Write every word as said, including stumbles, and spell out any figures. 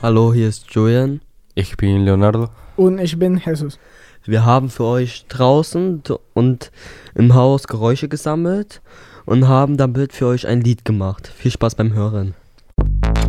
Hallo, hier ist Julian. Ich bin Leonardo. Und ich bin Jesus. Wir haben für euch draußen t- und im Haus Geräusche gesammelt und haben damit für euch ein Lied gemacht. Viel Spaß beim Hören.